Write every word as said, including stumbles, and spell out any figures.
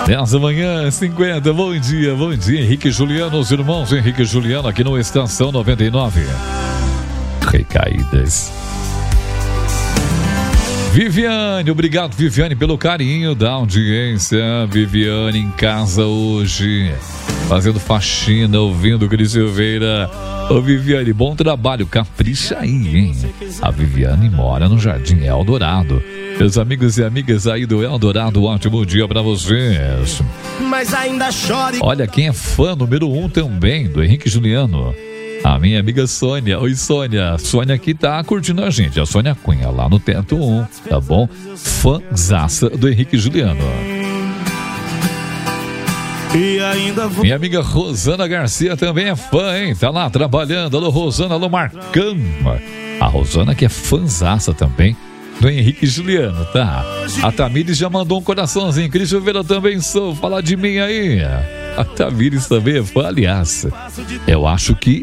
dez da manhã, cinquenta. Bom dia, bom dia, Henrique e Juliano, os irmãos Henrique e Juliano aqui no Estação noventa e nove. Recaídas. Viviane, obrigado, Viviane, pelo carinho da audiência. Viviane em casa hoje, fazendo faxina, ouvindo Cris Silveira. Ô Viviane, bom trabalho, capricha aí, hein? A Viviane mora no Jardim Eldorado. Meus amigos e amigas aí do Eldorado, um ótimo dia pra vocês. Mas ainda chore. Olha quem é fã número um também do Henrique e Juliano. A minha amiga Sônia. Oi, Sônia. Sônia aqui tá curtindo a gente. A Sônia Cunha, lá no Teto um, tá bom? Fãzaça do Henrique e Juliano. E ainda vou... Minha amiga Rosana Garcia também é fã, hein? Tá lá trabalhando. Alô, Rosana. Alô, Marcão. A Rosana que é fãzaça também do Henrique e Juliano, tá? A Tamires já mandou um coraçãozinho. Cris Silveira também sou. Fala de mim aí. A Tamires também é fã, aliás. Eu acho que